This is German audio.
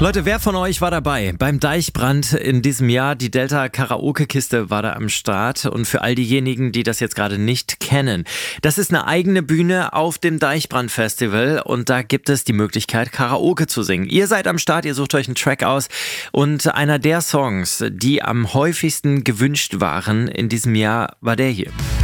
Leute, wer von euch war dabei beim Deichbrand in diesem Jahr? Die Delta Karaoke-Kiste war da am Start. Und für all diejenigen, die das jetzt gerade nicht kennen, das ist eine eigene Bühne auf dem Deichbrand-Festival und da gibt es die Möglichkeit, Karaoke zu singen. Ihr seid am Start, ihr sucht euch einen Track aus und einer der Songs, die am häufigsten gewünscht waren in diesem Jahr, war der hier.